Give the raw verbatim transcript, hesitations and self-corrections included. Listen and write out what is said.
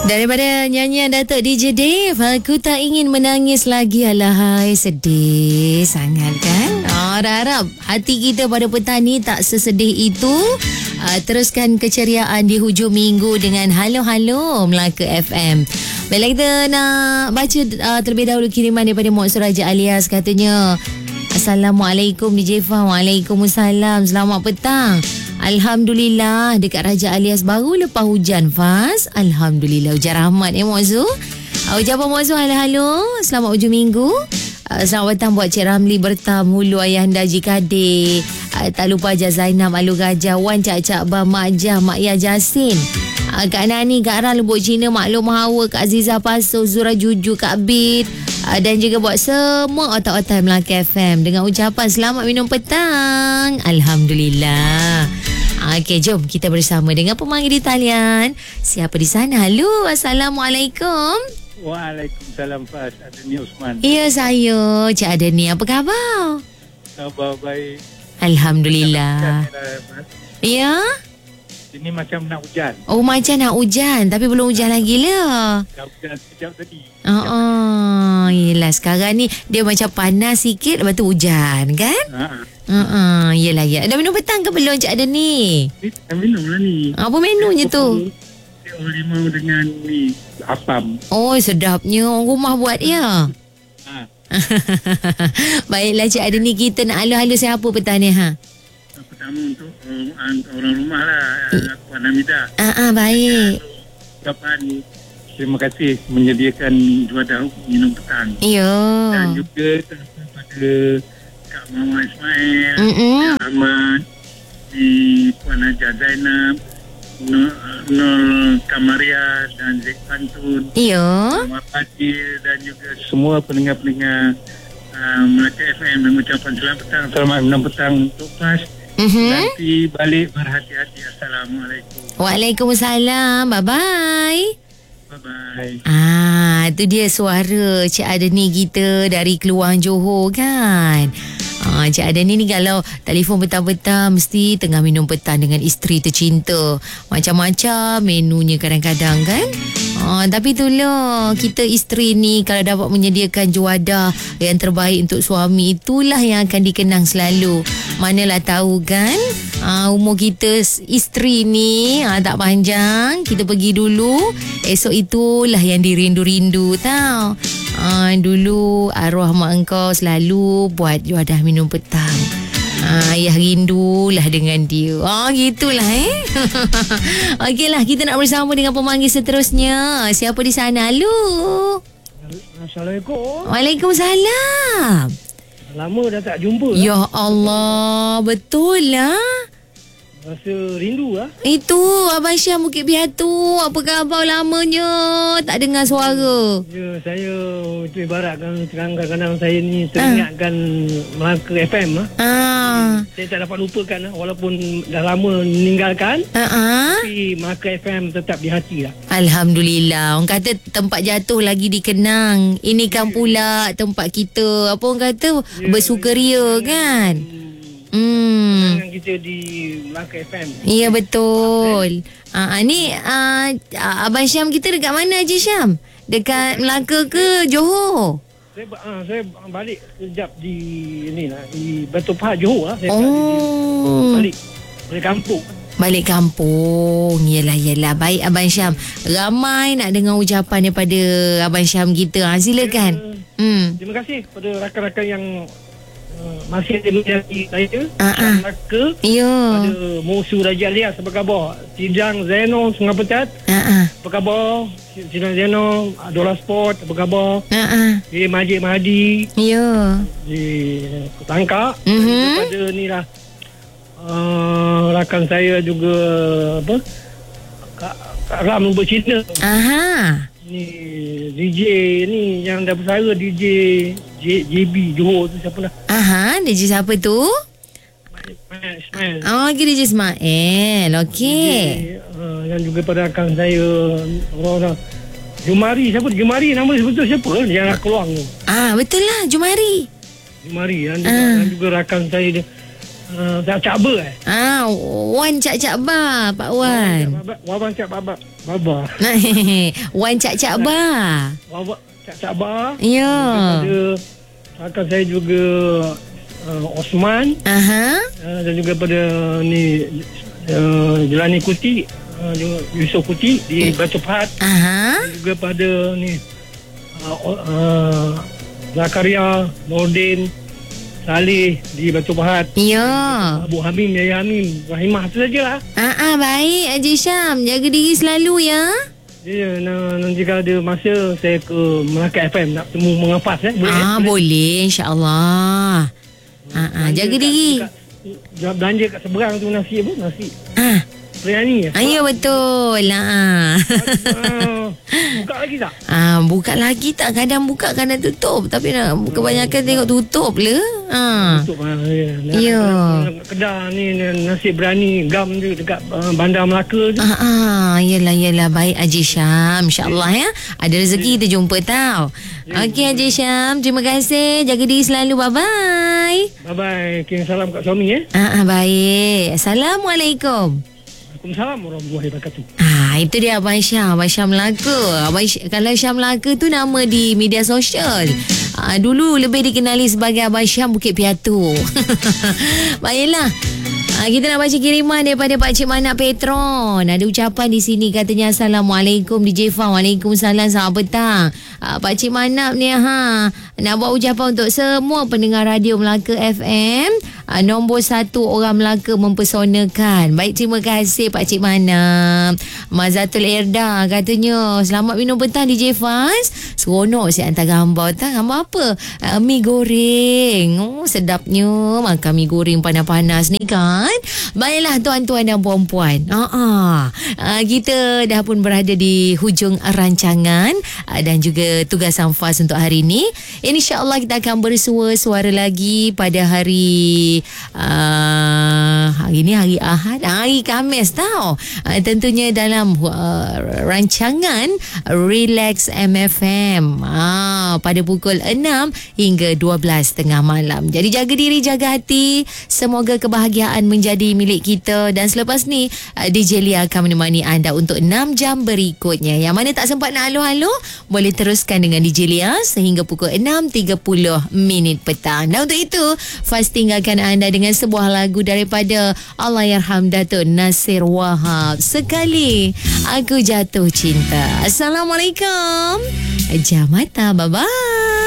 Daripada nyanyian Datuk D J Dave, Aku Tak Ingin Menangis Lagi. Alahai, sedih sangat kan? Oh, harap hati kita pada petang ni tak sesedih itu. uh, Teruskan keceriaan di hujung minggu dengan Halo-Halo Melaka F M. Baiklah, kita nak baca uh, terlebih dahulu kiriman daripada Mak Suraja Alias. Katanya, Assalamualaikum D J Fah. Waalaikumsalam. Selamat petang. Alhamdulillah, dekat Raja Alias baru lepas hujan, Faz. Alhamdulillah, hujan rahmat ya Mak Zu. uh, Ucapan Mak Zu, halo-halo, selamat hujung minggu. uh, Selamat petang buat Cik Ramli Bertam, Hulu Ayahanda Haji Kadir, uh, tak lupa Haja Zainab, Alu Gajah, Wan Cak-Cak Bah, Mak Jah, Mak Ya Jasin, uh, Kak Nani, Kak Ran, Lubuk Cina, Maklum Hawa, Kak Aziza Pasu, Zura Juju, Kak Bid, uh, dan juga buat semua otak-otak Melaka F M dengan ucapan selamat minum petang. Alhamdulillah. Okey, jom kita bersama dengan pemanggil di talian. Siapa di sana? Halo, Assalamualaikum. Waalaikumsalam, Fas. Adeni Osman. Ya, saya Cik Adeni. Apa khabar? Khabar baik. Alhamdulillah. Ya? Sini macam nak hujan. Oh, macam nak hujan. Tapi belum hujan lagi lah. Dah hujan sekejap tadi. Oh, oh. Yelah, sekarang ni dia macam panas sikit, lepas tu hujan kan? Haa. Uh-uh, yelah, ya. Dah minum petang ke belum Cik Adeni? Ni dah minum lah ni. Apa menunya tu? Teh limau dengan ni, apam. Oh, sedapnya. Orang rumah buat ya? Ha. Baiklah Cik Adeni, kita nak halo-halo siapa petang ni ha? Pertama untuk orang, orang rumah lah, Puan Hamidah. Ah, ah, baik. Ucapan terima kasih menyediakan juadah minum petang. Ya. Dan juga kepada Kak Mama Ismail, Mm-mm. Kak Ahmad, di Puan Haja Zainab, Nur, Nur Kamaria dan Zek Pantun, Ya. Muhammad Fadil dan juga semua pendengar-pendengar uh, Melaka F M dengan ucapan selamat petang, selamat minum petang untuk Fas. Mm-hmm. Nanti balik berhati-hati. Assalamualaikum. Waalaikumsalam. Bye-bye. Bye-bye. Ah, tu dia suara Cik Adeni kita dari Keluang Johor kan. Ah, Cik Adeni ni kalau telefon petang-petang mesti tengah minum petang dengan isteri tercinta. Macam-macam menunya kadang-kadang kan. Ah, tapi itulah, kita isteri ni kalau dapat menyediakan juadah yang terbaik untuk suami, itulah yang akan dikenang selalu. Manalah tahu kan, ah, umur kita isteri ni ah, tak panjang. Kita pergi dulu, esok itulah yang dirindu-rindu tau. Ah, dulu arwah mak engkau selalu buat juadah minum petang. Ah, ayah rindulah dengan dia. Ah, gitulah eh. Okeylah, kita nak bersama dengan pemanggil seterusnya. Siapa di sana? Halo. Assalamualaikum. Waalaikumsalam. Lama dah tak jumpa. Ya Allah, betul lah. Rasa rindu lah. Itu Abang Syam Bukit Piatu. Apa khabar lamanya tak dengar suara? Ya, saya itu ibaratkan kadang-kadang saya ni teringatkan Melaka F M lah. Ah. Saya tak dapat lupakan lah, walaupun dah lama meninggalkan. Ah. Tapi Melaka F M tetap di hati lah. Alhamdulillah. Orang kata tempat jatuh lagi dikenang. Ini kan pula tempat kita, apa orang kata, Ya, bersukaria kan. Hmm. Dengan kita di Melaka F M. Ya, betul. Ah, ni ah, Abang Syam kita dekat mana Haji Syam? Dekat Melaka ke Johor? Saya ah, saya balik sekejap di ni lah, di Batu Pahat Johor lah. Saya Oh. balik balik kampung. Balik kampung. Yelah, yelah. Baik Abang Syam. Ramai nak dengar ucapan daripada Abang Syam kita. Ha, silakan. Hmm. Terima kasih kepada rakan-rakan yang uh, masih ada menjadi saya. Ah, ah. Melaka. Ya. Pada Musuh Raja Alias, apa khabar? Sidang Zeno Sungai Pecat, Ah, ah. apa khabar? Sidang Zeno Dola Sport, apa khabar? Ah, ah. Di Majid Mahdi, Ya. di Tangkak. Mhm. Kepada ni lah, uh, rakan saya juga apa? Kak, Kak Ram Lubuk Cina. Aha. Ni D J ni yang dah bersara, D J J, JB Johor tu siapa lah? Aha. D J siapa tu? Ismail, Ismail. Oh, D J Ismail. Okey. D J, uh, dan juga pada rakan saya orang-orang Jumari, siapa? Jumari nama sebetul siapa? Yang nak keluar tu. Ah, betul lah. Jumari. Jumari dan juga, Ah. dan juga rakan saya dia uh, Cak Ber eh. Ah, Wan Cak Cak Ba, Pak Wan. Wabang Cak Babak. Baba. Wan Cak Cak Ba. Baba Cak Cak Ba. Ya. Ada rakan saya juga uh, Osman. Aha. Uh, dan juga pada ni uh, Jelani Kuti, uh, Yusof Kuti di Batu Pahat. Aha. Dan juga pada ni uh, uh, Zakaria, Nordin, Saleh di Batu Pahat. Ya. Abu Hamim, Yaya Hamim, Rahimah tu sajalah. Ah, ah, baik Haji Syam. Jaga diri selalu ya. Ya, nah, nanti kalau ada masa saya ke Melaka F M nak temu mengapas eh. Boleh? Ah, boleh insya-Allah. Ah, ah, jaga diri. Kat, belanja kat seberang tu nasi apa? Nasi. Ah. Biryani ya? Ah, ya betul lah. Ah, buka lagi tak? Ah, buka lagi tak? Kadang buka, kadang tutup. Tapi nak kebanyakan tengok tutup le. Ah. Tutup ah, ya. Ya. Kedah ni nasi berani gam tu dekat uh, Bandar Melaka tu. Ah, ah, yelah, yelah. Baik Haji Syam. InsyaAllah ya. Ada rezeki kita jumpa tau. Okey Haji Syam. Terima kasih. Jaga diri selalu. Bye-bye. Bye-bye. Kirim salam kat suami ya. Ah, ah, baik. Assalamualaikum. Waalaikumsalam warahmatullahi wabarakatuh. Ah, itu dia Abang Syam. Abang Syam Melaka. Abang Syam, kalau Syam Melaka tu nama di media sosial. Ah, dulu lebih dikenali sebagai Abang Syam Bukit Piatu. Baiklah. Ah, kita nak baca kiriman daripada Pak Cik Manak Petron. Ada ucapan di sini katanya Assalamualaikum D J Fah. Waalaikumsalam, selamat petang. Ah, Pak Cik Manak ni ha nak buat ucapan untuk semua pendengar radio Melaka F M. Ah, nombor satu orang Melaka mempersonakan. Baik, terima kasih Pak Cik Manak. Mazatul Erda katanya selamat minum petang D J Faz. Seronok saya hantar gambar. Tak gambar apa? Ah, mi goreng. Oh, sedapnya makan mi goreng panas-panas ni kan. Baiklah tuan-tuan dan puan-puan. Ah, ah. Ah, kita dah pun berada di hujung rancangan ah, dan juga tugasan Faz untuk hari ini. InsyaAllah kita akan bersua suara lagi pada hari uh, hari ni hari Ahad, hari Khamis tau. Uh, tentunya dalam uh, rancangan Relax M F M uh, pada pukul enam hingga dua belas tengah malam. Jadi jaga diri, jaga hati. Semoga kebahagiaan menjadi milik kita. Dan selepas ni uh, D J Lia akan menemani anda untuk enam jam berikutnya. Yang mana tak sempat nak halo-halo, boleh teruskan dengan D J Lia sehingga pukul enam tiga puluh minit petang. Dan untuk itu, Faz tinggalkan anda dengan sebuah lagu daripada Allahyarham Datuk Nasir Wahab. Sekali Aku Jatuh Cinta. Assalamualaikum. Jam mata. Bye-bye.